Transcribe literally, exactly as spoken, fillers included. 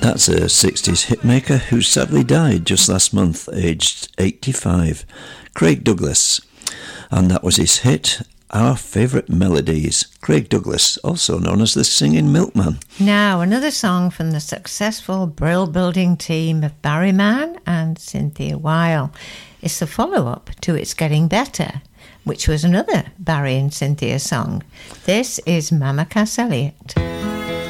That's a sixties hitmaker who sadly died just last month, aged eighty-five. Craig Douglas. And that was his hit, Our Favourite Melodies. Craig Douglas, also known as the Singing Milkman. Now, another song from the successful Brill Building team of Barry Mann and Cynthia Weil. It's the follow-up to It's Getting Better, which was another Barry and Cynthia song. This is Mama Cass Elliot.